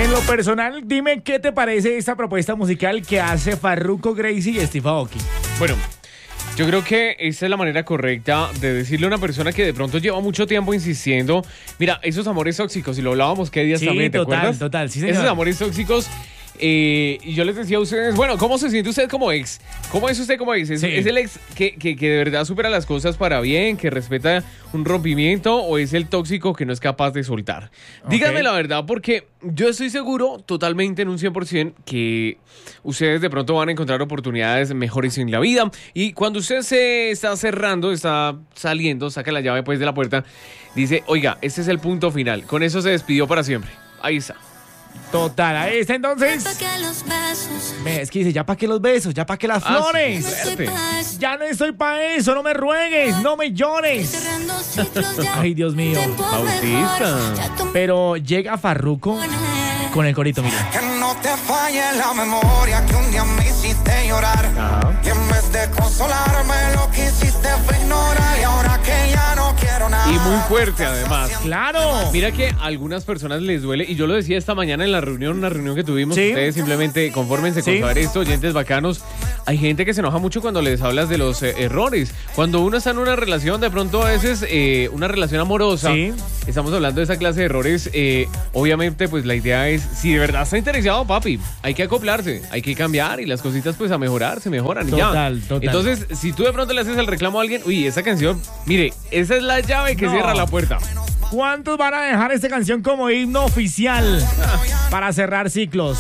En lo personal, dime qué te parece esta propuesta musical que hace Farruko, Gracie y Steve Aoki. Bueno, yo creo que esa es la manera correcta de decirle a una persona que de pronto lleva mucho tiempo insistiendo. Mira, esos amores tóxicos, y lo hablábamos qué días también, ¿te acuerdas? Total, sí, señor. Esos amores tóxicos. Y yo les decía a ustedes, bueno, ¿cómo se siente usted como ex? ¿Cómo es usted como ex? ¿Es el ex que de verdad supera las cosas para bien, que respeta un rompimiento, o es el tóxico que no es capaz de soltar? Okay. Díganme la verdad, porque yo estoy seguro totalmente en un 100% que ustedes de pronto van a encontrar oportunidades mejores en la vida. Y cuando usted se está cerrando, está saliendo, saca la llave pues de la puerta, dice, oiga, este es el punto final. Con eso se despidió para siempre. Ahí está. Total, ahí está entonces. Es que dice, ya pa' que los besos, ya pa' que las flores. Sí, ya no estoy pa' eso, no me ruegues, no me llores. Ay, Dios mío. Bautista. Pero llega Farruko con el corito, mira. Que no te falle la memoria, que un día me hiciste llorar. Ajá. Y en vez de consolarme, lo que hiciste fue ignorar. Y ahora que ya no quiero nada. Y muy fuerte además. ¡Claro! Mira que a algunas personas les duele, y yo lo decía esta mañana en la reunión, una reunión que tuvimos. ¿Sí? Ustedes simplemente confórmense con saber esto, oyentes bacanos. Hay gente que se enoja mucho cuando les hablas de los errores. Cuando uno está en una relación, de pronto a veces una relación amorosa, estamos hablando de esa clase de errores, obviamente pues la idea es, si de verdad está interesado, papi, hay que acoplarse, hay que cambiar, y las cositas pues a mejorar, se mejoran y ya. Total. Entonces, si tú de pronto le haces el reclamo a alguien, uy, esa canción, mire, esa es la llave que cierra la puerta. ¿Cuántos van a dejar esta canción como himno oficial para cerrar ciclos?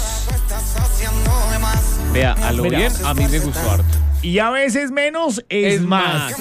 Vea, a lo bien, a mí me gustó harto. Y a veces menos es más.